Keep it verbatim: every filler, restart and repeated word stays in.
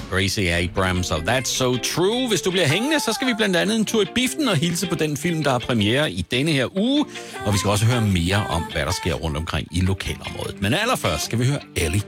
Gracie Abrams og That's So True. Hvis du bliver hængende, så skal vi blandt andet en tur i biffen og hilse på den film, der har premiere i denne her uge. Og vi skal også høre mere om, hvad der sker rundt omkring i lokalområdet. Men allerførst skal vi høre Ellie